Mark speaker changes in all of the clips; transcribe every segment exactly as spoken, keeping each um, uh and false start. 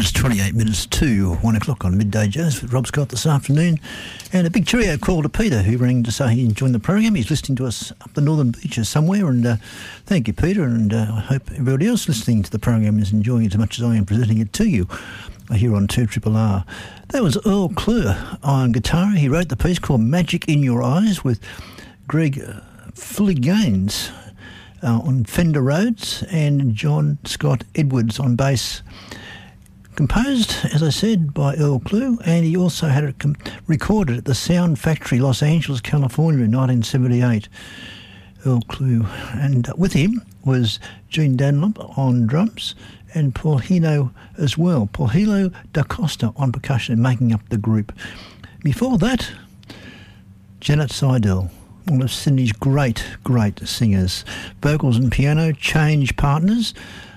Speaker 1: It's twenty-eight minutes to one o'clock on Midday Jazz with Rob Scott this afternoon. And a big cheerio call to Peter, who rang to say he enjoyed the program. He's listening to us up the northern beaches somewhere. And uh, thank you, Peter. And uh, I hope everybody else listening to the program is enjoying it as much as I am presenting it to you here on two R R R. That was Earl Klugh on guitar. He wrote the piece called Magic in Your Eyes with Greg uh, Philly Gaines uh, on Fender Rhodes and John Scott Edwards on bass. Composed, as I said, by Earl Klugh, and he also had it com- recorded at the Sound Factory, Los Angeles, California in nineteen seventy-eight. Earl Klugh. And with him was Gene Dunlop on drums and Paulino as well. Paulino da Costa on percussion, making up the group. Before that, Janet Seidel, one of Sydney's great, great singers. Vocals and piano, change partners.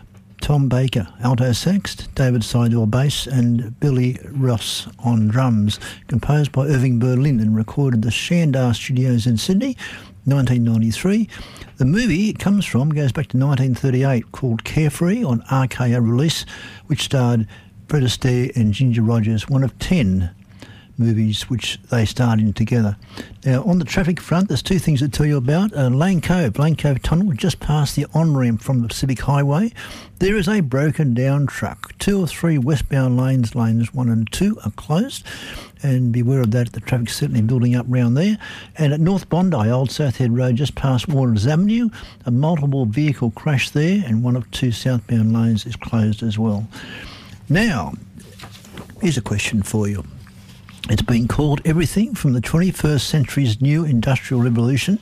Speaker 1: Tom Baker, alto sax, David Seidel bass, and Billy Ross on drums. Composed by Irving Berlin and recorded at the Shandar Studios in Sydney, nineteen ninety-three. The movie it comes from goes back to nineteen thirty-eight, called Carefree on R K O release, which starred Fred Astaire and Ginger Rogers, one of ten movies which they starred in together. Now, on the traffic front, there's two things to tell you about. Uh, Lane Cove, Lane Cove Tunnel, just past the on-ramp from the Pacific Highway. There is a broken down truck. Two or three westbound lanes, lanes one and two, are closed. And beware of that, the traffic's certainly building up round there. And at North Bondi, Old South Head Road, just past Waters Avenue, a multiple vehicle crash there, and one of two southbound lanes is closed as well. Now, here's a question for you. It's been called everything from the twenty-first century's new industrial revolution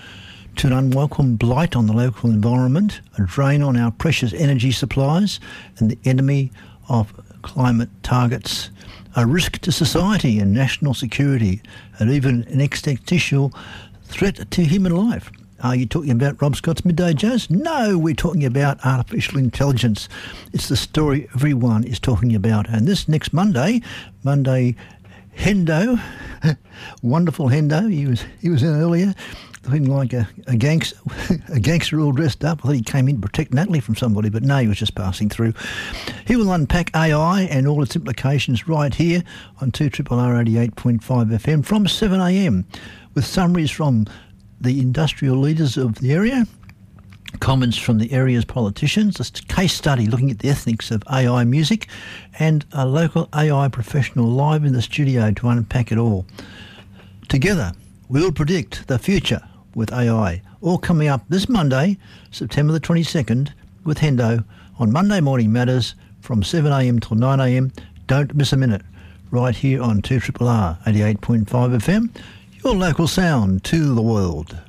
Speaker 1: to an unwelcome blight on the local environment, a drain on our precious energy supplies, and the enemy of climate targets, a risk to society and national security, and even an existential threat to human life. Are you talking about Rob Scott's Midday Jazz? No, we're talking about artificial intelligence. It's the story everyone is talking about. And this next Monday, Monday... Hendo, wonderful Hendo. He was he was in earlier, looking like a, a gangster, a gangster all dressed up. I thought he came in to protect Natalie from somebody, but no, he was just passing through. He will unpack A I and all its implications right here on two R R R eighty-eight point five F M from seven a m with summaries from the industrial leaders of the area, comments from the area's politicians, a case study looking at the ethics of A I music, and a local A I professional live in the studio to unpack it all. Together, we'll predict the future with A I, all coming up this Monday, September the twenty-second, with Hendo on Monday Morning Matters from seven a m till nine a m. Don't miss a minute, right here on two R R R eighty-eight point five F M, your local sound to the world.